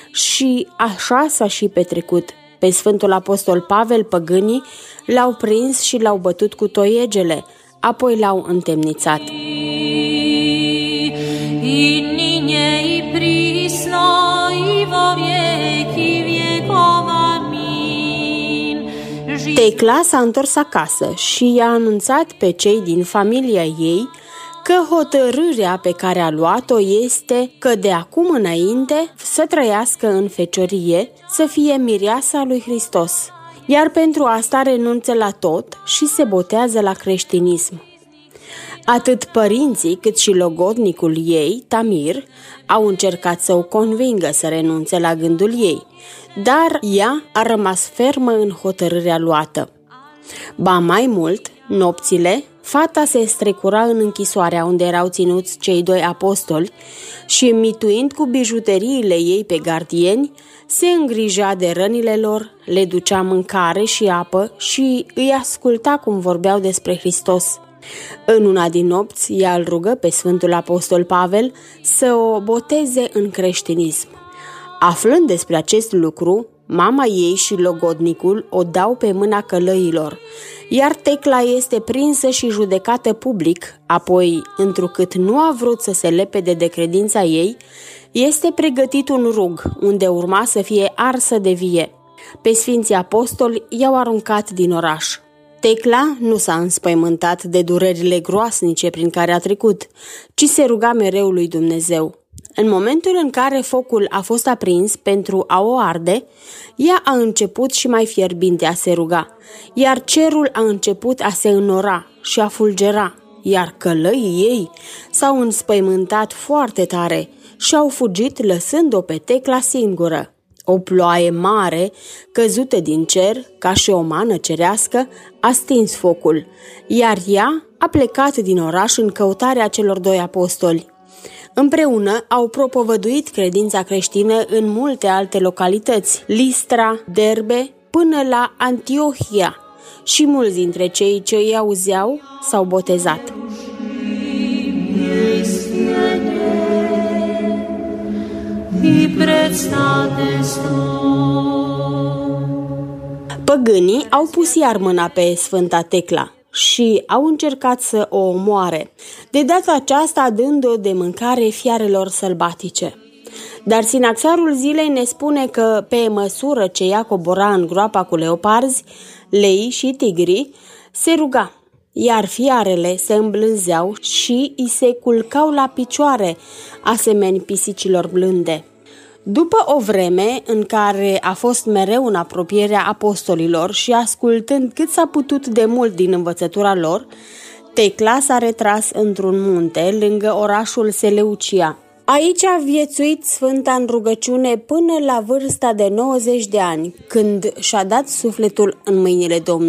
și așa s-a și petrecut. Pe Sfântul Apostol Pavel păgânii l-au prins și l-au bătut cu toiegele, apoi l-au întemnițat. Tecla s-a întors acasă și i-a anunțat pe cei din familia ei că hotărârea pe care a luat-o este că de acum înainte să trăiască în feciorie, să fie mireasa lui Hristos, iar pentru asta renunță la tot și se botează la creștinism. Atât părinții cât și logodnicul ei, Tamir, au încercat să o convingă să renunțe la gândul ei, dar ea a rămas fermă în hotărârea luată. Ba mai mult, nopțile, fata se strecura în închisoarea unde erau ținuți cei 2 apostoli și, mituind cu bijuteriile ei pe gardieni, se îngrija de rănile lor, le ducea mâncare și apă și îi asculta cum vorbeau despre Hristos. În una din nopți, ea îl rugă pe Sfântul Apostol Pavel să o boteze în creștinism. Aflând despre acest lucru, mama ei și logodnicul o dau pe mâna călăilor, iar Tecla este prinsă și judecată public, apoi, întrucât nu a vrut să se lepede de credința ei, este pregătit un rug, unde urma să fie arsă de vie. Pe Sfinții Apostoli i-au aruncat din oraș. Tecla nu s-a înspăimântat de durerile groasnice prin care a trecut, ci se ruga mereu lui Dumnezeu. În momentul în care focul a fost aprins pentru a o arde, ea a început și mai fierbinte a se ruga, iar cerul a început a se înora și a fulgera, iar călăii ei s-au înspăimântat foarte tare și au fugit lăsând-o pe Tecla singură. O ploaie mare, căzută din cer, ca și o mană cerească, a stins focul, iar ea a plecat din oraș în căutarea celor 2 apostoli. Împreună au propovăduit credința creștină în multe alte localități, Listra, Derbe, până la Antiohia, și mulți dintre cei ce îi auzeau s-au botezat. Păgânii au pus iar mâna pe Sfânta Tecla și au încercat să o omoare, de data aceasta dând-o de mâncare fiarelor sălbatice. Dar Sinaxarul zilei ne spune că, pe măsură ce ea cobora în groapa cu leoparzi, lei și tigri, se ruga, iar fiarele se îmblânzeau și îi se culcau la picioare, asemeni pisicilor blânde. După o vreme în care a fost mereu în apropierea apostolilor și ascultând cât s-a putut de mult din învățătura lor, Tecla s-a retras într-un munte lângă orașul Seleucia. Aici a viețuit Sfânta în rugăciune până la vârsta de 90 de ani, când și-a dat sufletul în mâinile Domnului.